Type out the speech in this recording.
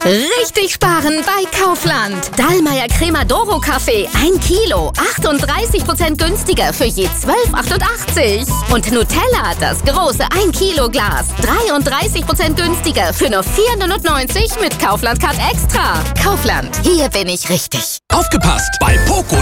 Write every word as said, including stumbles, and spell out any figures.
Richtig sparen bei Kaufland. Dallmayr Crema Doro Kaffee, ein Kilo, achtunddreißig Prozent günstiger für je zwölf achtundachtzig. Und Nutella, das große ein Kilo Glas, dreiunddreißig Prozent günstiger für nur vier neunundneunzig mit Kaufland Card Extra. Kaufland, hier bin ich richtig. Aufgepasst! Bei Poco